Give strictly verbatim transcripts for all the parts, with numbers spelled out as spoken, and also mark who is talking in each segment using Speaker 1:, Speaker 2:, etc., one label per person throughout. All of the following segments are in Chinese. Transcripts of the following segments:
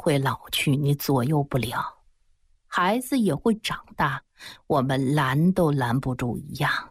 Speaker 1: 会老去，你左右不了，孩子也会长大，我们拦都拦不住一样。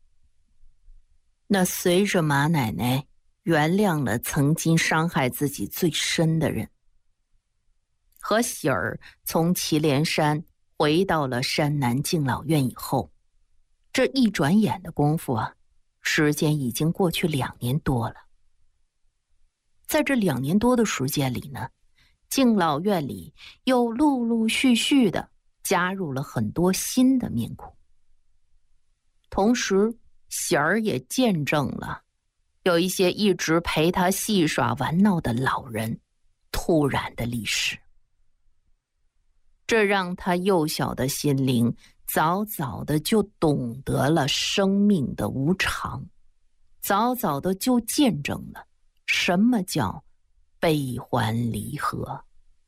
Speaker 1: 那随着马奶奶原谅了曾经伤害自己最深的人，和喜儿从祁连山回到了山南敬老院以后，这一转眼的功夫啊，时间已经过去两年多了。在这两年多的时间里呢，敬老院里又陆陆续续的加入了很多新的面孔。同时，喜儿也见证了有一些一直陪他戏耍玩闹的老人突然的离世。这让他幼小的心灵早早的就懂得了生命的无常，早早的就见证了什么叫悲欢离合。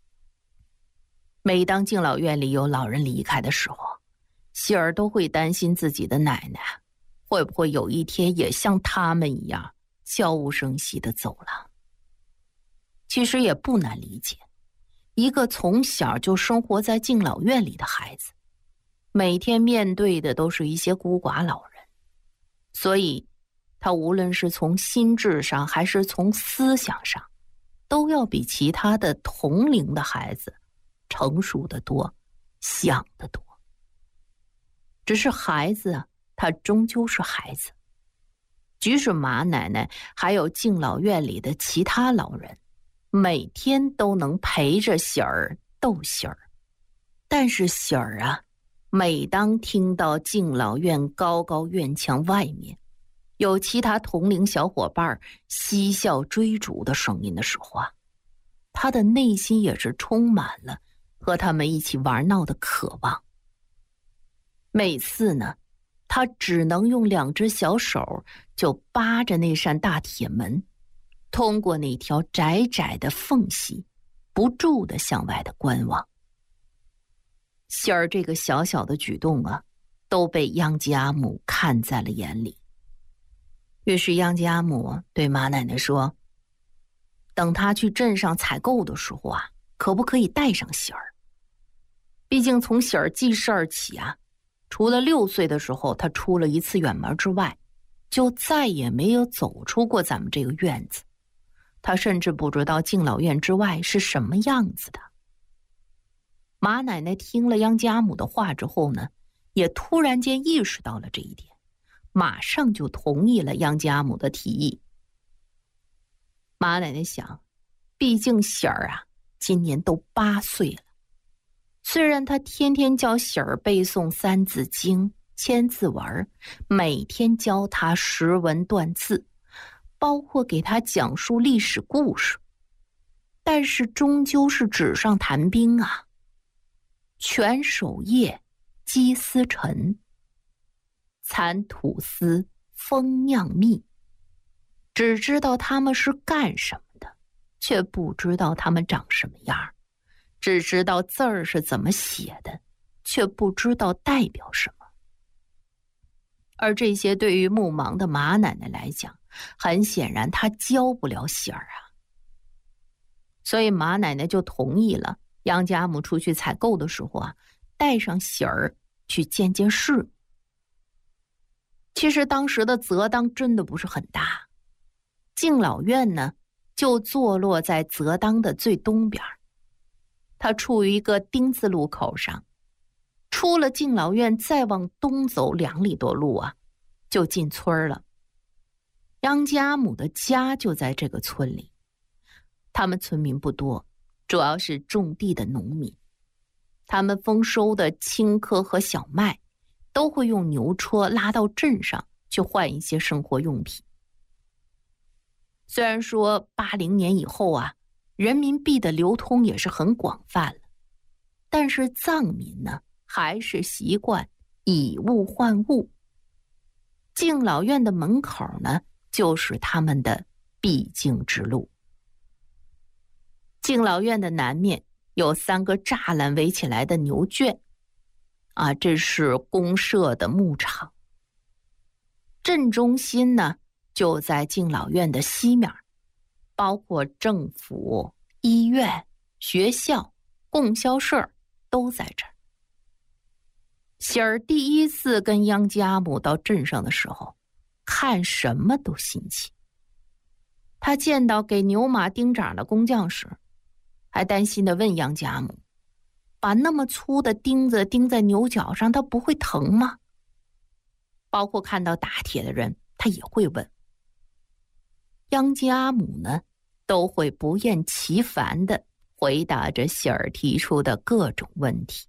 Speaker 1: 每当敬老院里有老人离开的时候，喜儿都会担心自己的奶奶会不会有一天也像他们一样悄无声息地走了。其实也不难理解，一个从小就生活在敬老院里的孩子，每天面对的都是一些孤寡老人，所以他无论是从心智上还是从思想上，都要比其他的同龄的孩子成熟得多，想得多。只是孩子啊，他终究是孩子。即使马奶奶还有敬老院里的其他老人每天都能陪着喜儿逗喜儿，但是喜儿啊，每当听到敬老院高高院墙外面有其他同龄小伙伴嬉笑追逐的声音的时候啊，他的内心也是充满了和他们一起玩闹的渴望。每次呢，他只能用两只小手就扒着那扇大铁门，通过那条窄窄的缝隙不住地向外的观望。喜儿这个小小的举动啊，都被央吉阿姆看在了眼里。于是央吉阿姆对马奶奶说，等他去镇上采购的时候啊，可不可以带上喜儿？毕竟从喜儿记事儿起啊，除了六岁的时候他出了一次远门之外，就再也没有走出过咱们这个院子。他甚至不知道敬老院之外是什么样子的。马奶奶听了央吉阿姆的话之后呢，也突然间意识到了这一点，马上就同意了央吉阿姆的提议。马奶奶想，毕竟喜儿啊，今年都八岁了。虽然他天天教喜儿背诵三字经、千字文，每天教他识文断字，包括给他讲述历史故事，但是终究是纸上谈兵啊。全守夜，积丝尘，蚕吐丝，蜂酿蜜，只知道他们是干什么的，却不知道他们长什么样，只知道字儿是怎么写的，却不知道代表什么。而这些对于目盲的马奶奶来讲，很显然她教不了喜儿啊。所以马奶奶就同意了央吉阿姆出去采购的时候啊，带上喜儿去见见世。其实当时的泽当真的不是很大，敬老院呢就坐落在泽当的最东边，它处于一个丁字路口上，出了敬老院再往东走两里多路啊，就进村了。央吉阿姆的家就在这个村里，他们村民不多，主要是种地的农民。他们丰收的青稞和小麦都会用牛车拉到镇上去换一些生活用品。虽然说八零年以后啊，人民币的流通也是很广泛了，但是藏民呢，还是习惯以物换物。敬老院的门口呢，就是他们的必经之路。敬老院的南面有三个栅栏围起来的牛圈，啊，这是公社的牧场。镇中心呢，就在敬老院的西面，包括政府、医院、 学校、供销社都在这儿。喜儿第一次跟央吉阿姆到镇上的时候，看什么都新奇。他见到给牛马钉掌的工匠时，还担心地问央吉阿姆，把那么粗的钉子钉在牛角上，它不会疼吗？包括看到打铁的人，他也会问。央吉阿姆呢，都会不厌其烦地回答着喜儿提出的各种问题。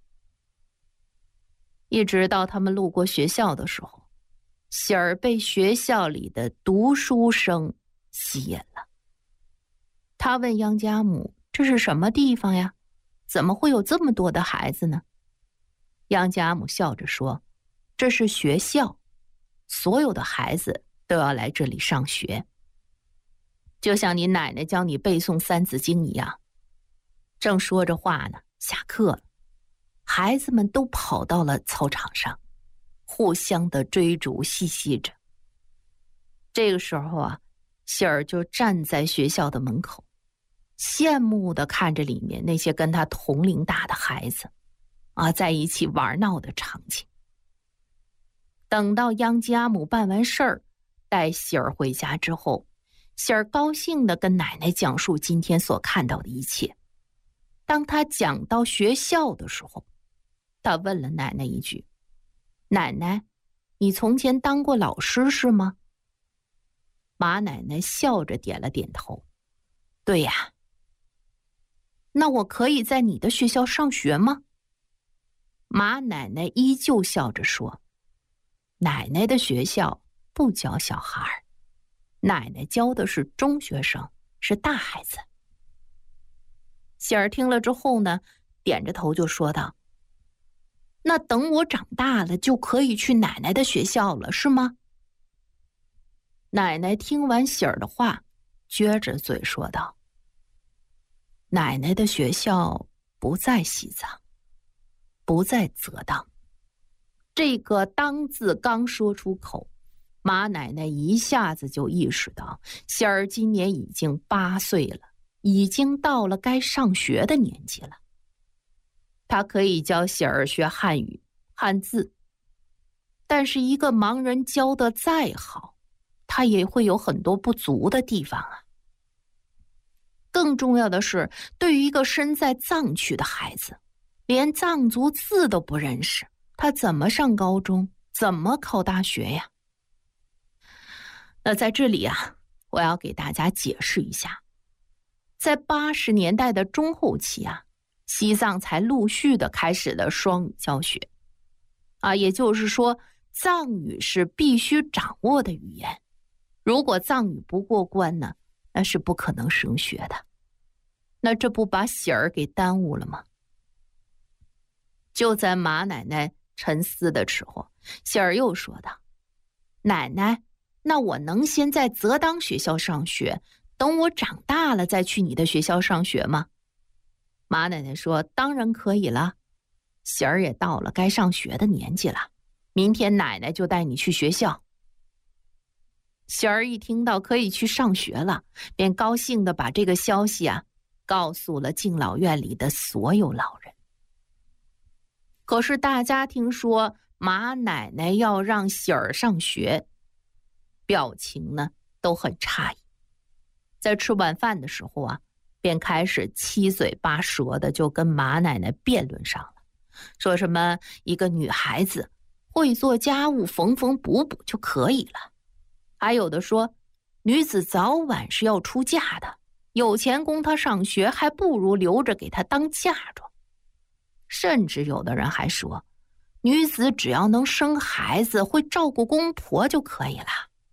Speaker 1: 一直到他们路过学校的时候，喜儿被学校里的读书声吸引了。他问央吉阿姆，这是什么地方呀？怎么会有这么多的孩子呢？央吉阿姆笑着说，这是学校，所有的孩子都要来这里上学，就像你奶奶教你背诵三字经一样。正说着话呢，下课了，孩子们都跑到了操场上，互相的追逐嬉戏着。这个时候啊，喜儿就站在学校的门口，羡慕地看着里面那些跟他同龄大的孩子啊，在一起玩闹的场景。等到央吉阿姆办完事儿，带喜儿回家之后，喜儿高兴地跟奶奶讲述今天所看到的一切。当他讲到学校的时候，他问了奶奶一句，奶奶，你从前当过老师是吗？马奶奶笑着点了点头，对呀。那我可以在你的学校上学吗？马奶奶依旧笑着说，奶奶的学校不教小孩，奶奶教的是中学生，是大孩子。喜儿听了之后呢，点着头就说道，那等我长大了就可以去奶奶的学校了，是吗？奶奶听完喜儿的话，撅着嘴说道，奶奶的学校不在西藏，不在泽当。这个当字刚说出口，马奶奶一下子就意识到喜儿今年已经八岁了，已经到了该上学的年纪了。她可以教喜儿学汉语、汉字，但是一个盲人教得再好，他也会有很多不足的地方啊。更重要的是，对于一个身在藏区的孩子，连藏族字都不认识，他怎么上高中，怎么考大学呀？那在这里啊，我要给大家解释一下，在八十年代的中后期啊，西藏才陆续的开始了双语教学啊，也就是说，藏语是必须掌握的语言，如果藏语不过关呢，那是不可能升学的。那这不把喜儿给耽误了吗？就在马奶奶沉思的时候，喜儿又说道，奶奶，那我能先在泽当学校上学，等我长大了再去你的学校上学吗？马奶奶说，当然可以了，喜儿也到了该上学的年纪了，明天奶奶就带你去学校。喜儿一听到可以去上学了，便高兴地把这个消息啊告诉了敬老院里的所有老人。可是大家听说马奶奶要让喜儿上学，表情呢都很诧异。在吃晚饭的时候啊，便开始七嘴八舌的就跟马奶奶辩论上了，说什么一个女孩子会做家务，缝缝补补就可以了。还有的说，女子早晚是要出嫁的，有钱供她上学，还不如留着给她当嫁妆。甚至有的人还说，女子只要能生孩子，会照顾公婆就可以了。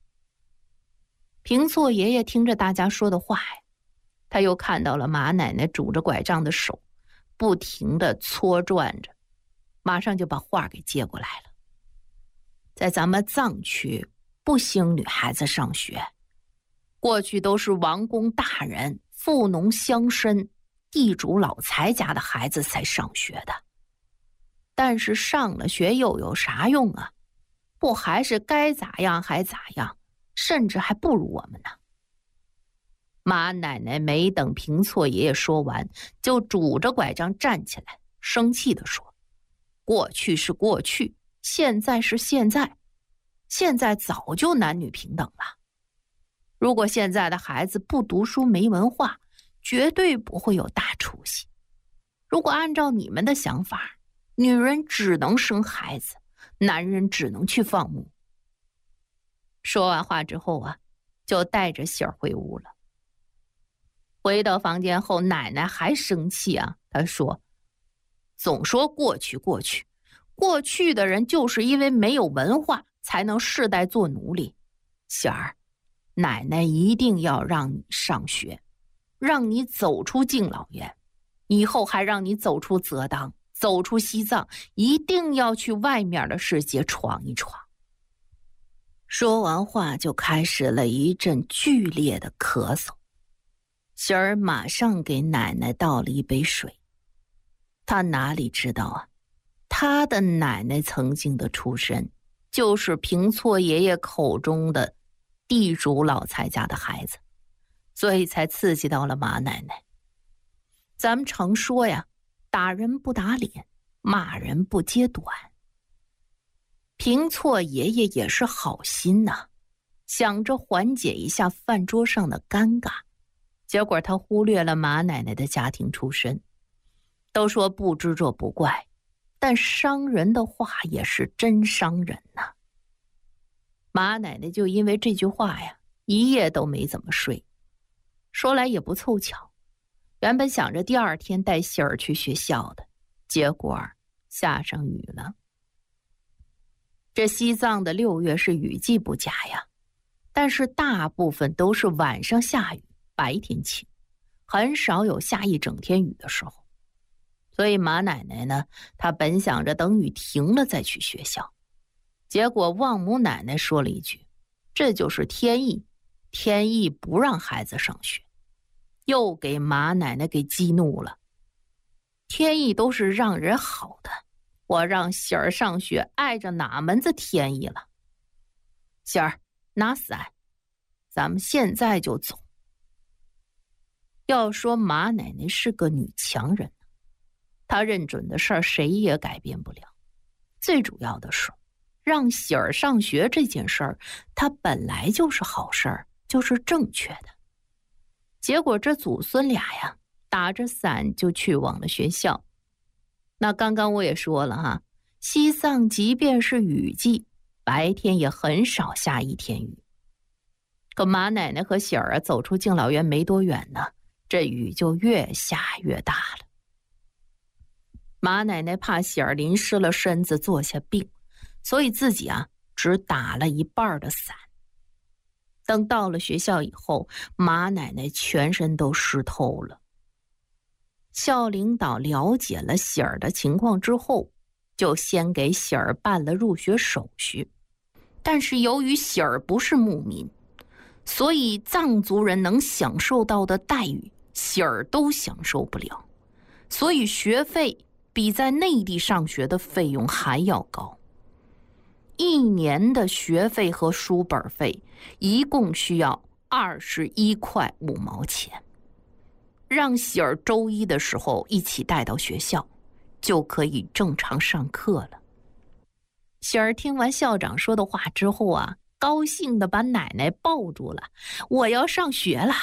Speaker 1: 平措爷爷听着大家说的话呀，他又看到了马奶奶拄着拐杖的手不停地搓转着，马上就把话给接过来了。在咱们藏区不兴女孩子上学，过去都是王公大人、富农乡绅、地主老财家的孩子才上学的。但是上了学又有啥用啊？不还是该咋样还咋样，甚至还不如我们呢。 马奶奶没等平错爷爷说完，就拄着拐杖站起来，生气地说：过去是过去，现在是现在，现在早就男女平等了。如果现在的孩子不读书没文化，绝对不会有大出息。如果按照你们的想法，女人只能生孩子，男人只能去放牧。说完话之后啊，就带着喜儿回屋了。回到房间后，奶奶还生气啊，她说：总说过去过去，过去的人就是因为没有文化，才能世代做奴隶。喜儿，奶奶一定要让你上学，让你走出敬老院，以后还让你走出泽当，走出西藏，一定要去外面的世界闯一闯。说完话就开始了一阵剧烈的咳嗽。喜儿马上给奶奶倒了一杯水。她哪里知道啊，她的奶奶曾经的出身就是平错爷爷口中的地主老财家的孩子，所以才刺激到了马奶奶。咱们常说呀，打人不打脸，骂人不揭短。平错爷爷也是好心呐、啊，想着缓解一下饭桌上的尴尬，结果他忽略了马奶奶的家庭出身。都说不知者不怪，但伤人的话也是真伤人呐、啊。马奶奶就因为这句话呀，一夜都没怎么睡。说来也不凑巧，原本想着第二天带喜儿去学校的，结果下上雨了。这西藏的六月是雨季不佳呀，但是大部分都是晚上下雨，白天晴，很少有下一整天雨的时候。所以马奶奶呢，她本想着等雨停了再去学校，结果望母奶奶说了一句：这就是天意，天意不让孩子上学，又给马奶奶给激怒了。天意都是让人好的，我让喜儿上学碍着哪门子天意了？喜儿，拿伞，咱们现在就走。要说马奶奶是个女强人，她认准的事儿谁也改变不了。最主要的是，让喜儿上学这件事儿，她本来就是好事儿，就是正确的。结果这祖孙俩呀，打着伞就去往了学校。那刚刚我也说了哈，西藏即便是雨季，白天也很少下一天雨。可马奶奶和喜儿啊走出敬老院没多远呢，这雨就越下越大了。马奶奶怕喜儿淋湿了身子坐下病，所以自己啊只打了一半的伞。等到了学校以后，马奶奶全身都湿透了。校领导了解了喜儿的情况之后，就先给喜儿办了入学手续。但是由于喜儿不是牧民，所以藏族人能享受到的待遇，喜儿都享受不了，所以学费比在内地上学的费用还要高。一年的学费和书本费一共需要二十一块五毛钱。让喜儿周一的时候一起带到学校，就可以正常上课了。喜儿听完校长说的话之后啊，高兴地把奶奶抱住了，我要上学了。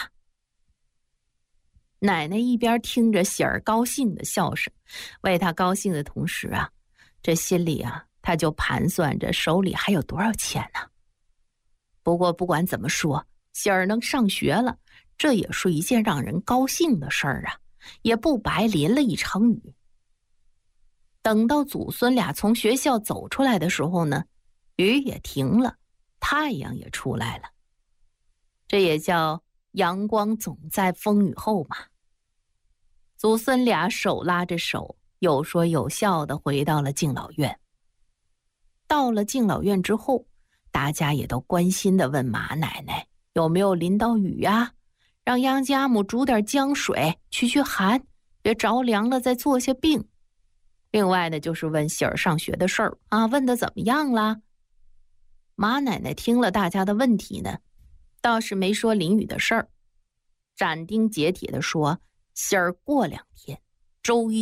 Speaker 1: 奶奶一边听着喜儿高兴的笑声，为她高兴的同时啊，这心里啊，她就盘算着手里还有多少钱呢。不过不管怎么说，喜儿能上学了，这也是一件让人高兴的事儿啊，也不白淋了一场雨。等到祖孙俩从学校走出来的时候呢，雨也停了，太阳也出来了。这也叫阳光总在风雨后嘛。祖孙俩手拉着手，有说有笑地回到了敬老院。到了敬老院之后，大家也都关心地问马奶奶有没有淋到雨呀、啊？让杨家母煮点姜水驱驱寒，别着凉了再坐下病。另外呢，就是问喜儿上学的事儿啊，问得怎么样啦？马奶奶听了大家的问题呢，倒是没说淋雨的事儿。 斩钉截铁地说：“希儿过两天，周一。”